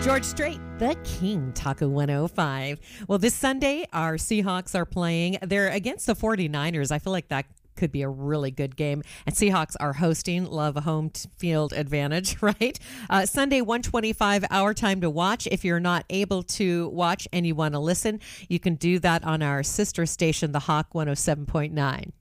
George Strait, the King, Taco 105. Well, this Sunday, our Seahawks are playing. They're against the 49ers. I feel like that could be a really good game. And Seahawks are hosting. Love a home field advantage, right? Sunday, 1:25 our time to watch. If you're not able to watch and you want to listen, you can do that on our sister station, The Hawk 107.9.